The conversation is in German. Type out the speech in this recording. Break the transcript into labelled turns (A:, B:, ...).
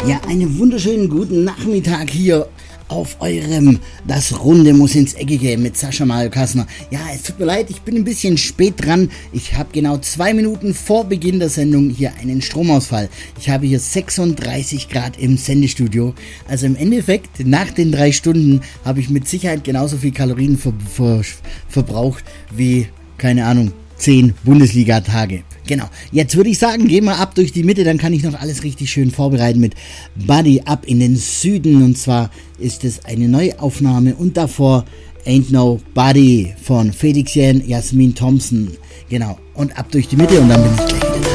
A: Ja, einen wunderschönen guten Nachmittag hier auf eurem Das Runde muss ins Eckige mit Sascha Mario Kassner. Ja, es tut mir leid, ich bin ein bisschen spät dran. Ich habe genau 2 Minuten vor Beginn der Sendung hier einen Stromausfall. Ich habe hier 36 Grad im Sendestudio. Also im Endeffekt, nach den 3 Stunden habe ich mit Sicherheit genauso viel Kalorien verbraucht wie, keine Ahnung, 10 Bundesliga-Tage. Genau. Jetzt würde ich sagen, gehen wir ab durch die Mitte, dann kann ich noch alles richtig schön vorbereiten mit Buddy ab in den Süden. Und zwar ist es eine Neuaufnahme und davor Ain't No Buddy von Felix Jähn, Jasmin Thompson. Genau. Und ab durch die Mitte und dann bin ich gleich wieder da.